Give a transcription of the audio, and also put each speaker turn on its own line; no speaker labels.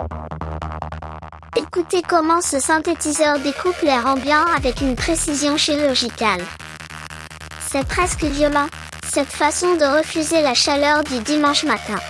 Écoutez comment ce synthétiseur découpe l'air ambiant avec une précision chirurgicale. C'est presque violent, cette façon de refuser la chaleur du dimanche matin.